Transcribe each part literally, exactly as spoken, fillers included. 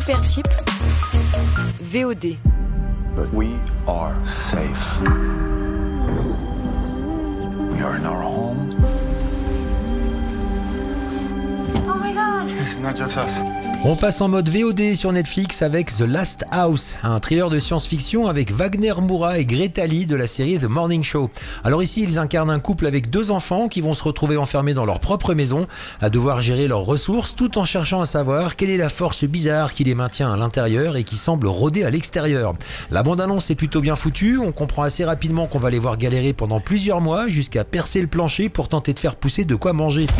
Super Cheap, V O D. We are safe. We are in our home. Oh my god! It's not just us. On passe en mode V O D sur Netflix avec The Last House, un thriller de science-fiction avec Wagner Moura et Greta Lee de la série The Morning Show. Alors ici, ils incarnent un couple avec deux enfants qui vont se retrouver enfermés dans leur propre maison, à devoir gérer leurs ressources tout en cherchant à savoir quelle est la force bizarre qui les maintient à l'intérieur et qui semble rôder à l'extérieur. La bande-annonce est plutôt bien foutue, on comprend assez rapidement qu'on va les voir galérer pendant plusieurs mois jusqu'à percer le plancher pour tenter de faire pousser de quoi manger.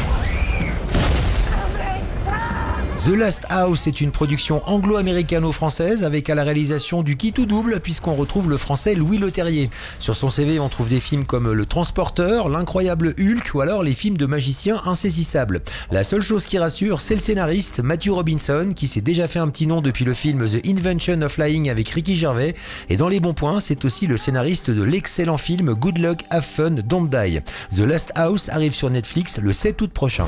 The Last House est une production anglo-américano-française avec à la réalisation du qui tout double puisqu'on retrouve le français Louis Leterrier. Sur son C V, on trouve des films comme Le Transporteur, L'Incroyable Hulk ou alors les films de magiciens insaisissables. La seule chose qui rassure, c'est le scénariste Matthew Robinson qui s'est déjà fait un petit nom depuis le film The Invention of Lying avec Ricky Gervais. Et dans les bons points, c'est aussi le scénariste de l'excellent film Good Luck, Have Fun, Don't Die. The Last House arrive sur Netflix le sept août prochain.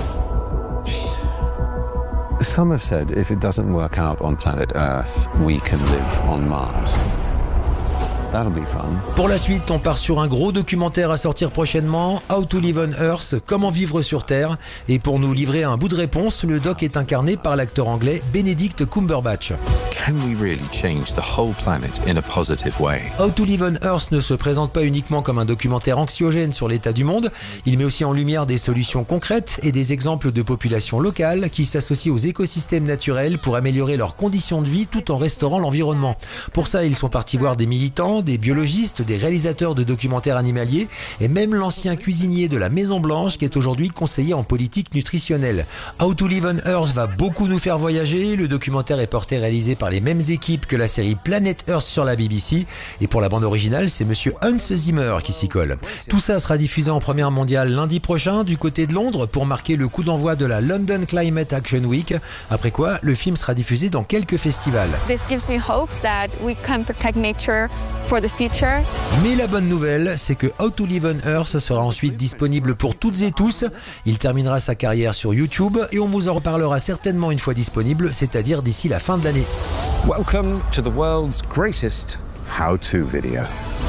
Some have said if it doesn't work out on planet Earth, we can live on Mars. That'll be fun. Pour la suite, on part sur un gros documentaire à sortir prochainement, How to Live on Earth, comment vivre sur Terre. Et pour nous livrer un bout de réponse, le doc est incarné par l'acteur anglais Benedict Cumberbatch. Can we really change the whole planet in a positive way? How to Live on Earth ne se présente pas uniquement comme un documentaire anxiogène sur l'état du monde, il met aussi en lumière des solutions concrètes et des exemples de populations locales qui s'associent aux écosystèmes naturels pour améliorer leurs conditions de vie tout en restaurant l'environnement. Pour ça, ils sont partis voir des militants, des biologistes, des réalisateurs de documentaires animaliers et même l'ancien cuisinier de la Maison Blanche qui est aujourd'hui conseiller en politique nutritionnelle. How to Live on Earth va beaucoup nous faire voyager. Le documentaire est porté réalisé par les mêmes équipes que la série Planet Earth sur la B B C et pour la bande originale, c'est monsieur Hans Zimmer qui s'y colle. Tout ça sera diffusé en première mondiale lundi prochain du côté de Londres pour marquer le coup d'envoi de la London Climate Action Week. Après quoi, le film sera diffusé dans quelques festivals. This gives me hope that we can protect nature for the future. Mais la bonne nouvelle, c'est que How to Live on Earth sera ensuite disponible pour toutes et tous. Il terminera sa carrière sur YouTube et on vous en reparlera certainement une fois disponible, c'est-à-dire d'ici la fin de l'année. Welcome to the world's greatest how-to video.